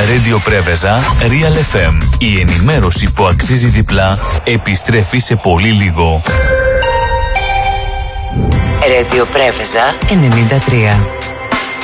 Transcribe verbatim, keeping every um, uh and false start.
Radio Πρέβεζα, Real εφ εμ. Η ενημέρωση που αξίζει διπλά επιστρέφει σε πολύ λίγο. Radio Πρέβεζα ενενήντα τρία.